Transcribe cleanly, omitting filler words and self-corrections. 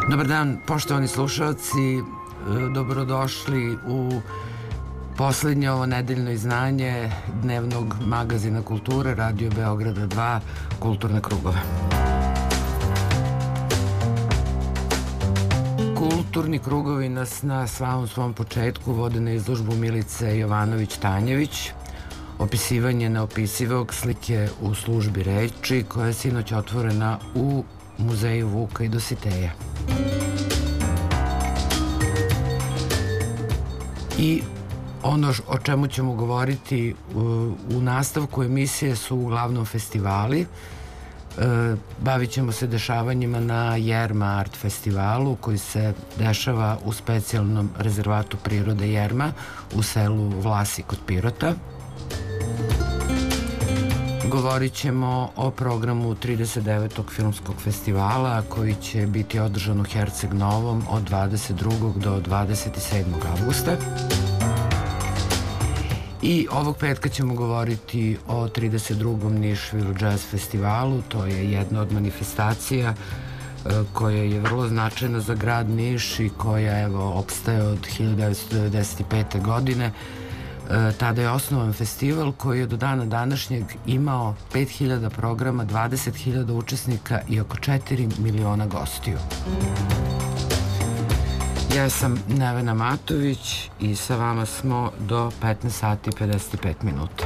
Dobar dan, poštovani slušalci, dobrodošli u poslednje ovo nedeljno izdanje dnevnog magazina kulture Radio Beograda 2, Kulturne krugove. Kulturni krugovi nas na samom svom početku vode na izložbu Milice Jovanović-Tanjević, opisivanje neopisivog, slike u službi reči, koja je sinoć otvorena u Muzeju Vuka i Dositeja. I ono o čemu ćemo govoriti u nastavku emisije su uglavnom festivali. Bavit ćemo se dešavanjima na Jerma Art festivalu koji se dešava u specijalnom rezervatu prirode Jerma u selu Vlasi kod Pirota. Govorit ćemo o programu 39. filmskog festivala koji će biti održan u Herceg Novom od 22. do 27. avgusta. I ovog petka ćemo govoriti o 32. Nišvil Jazz festivalu. To je jedna od manifestacija koja je vrlo značajna za grad Niš i koja opstaje od 1995. godine. Tada je osnovan festival koji je do dana današnjeg imao 5000 programa, 20.000 učesnika i oko 4 miliona gostiju. Ja sam Nevena Matović i sa vama smo do 15 sati i 55 minuta.